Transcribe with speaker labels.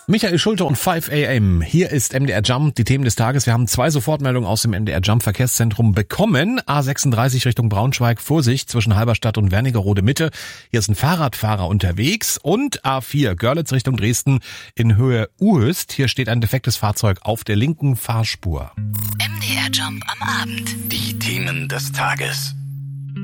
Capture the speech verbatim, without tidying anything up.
Speaker 1: Michael Schulte und fünf A M. Hier ist M D R Jump, die Themen des Tages. Wir haben zwei Sofortmeldungen aus dem M D R Jump Verkehrszentrum bekommen. A sechsunddreißig Richtung Braunschweig, Vorsicht zwischen Halberstadt und Wernigerode Mitte. Hier ist ein Fahrradfahrer unterwegs. Und A vier Görlitz Richtung Dresden in Höhe Uhöst. Hier steht ein defektes Fahrzeug auf der linken Fahrspur.
Speaker 2: M D R Jump am Abend.
Speaker 3: Die Themen des Tages.